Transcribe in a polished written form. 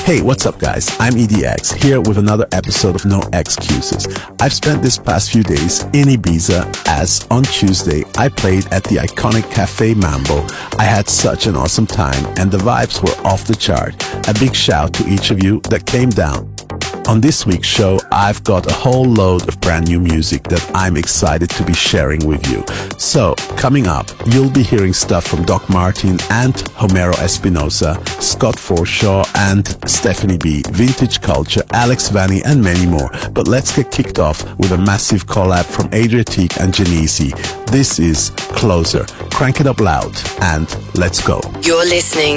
Hey, what's up guys? I'm EDX, here with another episode of No Excuses. I've spent this past few days in Ibiza, as on Tuesday I played at the iconic Cafe Mambo. I had such an awesome time and the vibes were off the chart. A big shout to each of you that came down. On this week's show, I've got a whole load of brand new music that I'm excited to be sharing with you. So, coming up, you'll be hearing stuff from Doc Martin and Homero Espinosa, Scott Forshaw and Stephanie B, Vintage Culture, Alex Vanny and many more. But let's get kicked off with a massive collab from Adriatique and Genesi. This is Closer. Crank it up loud and let's go. You're listening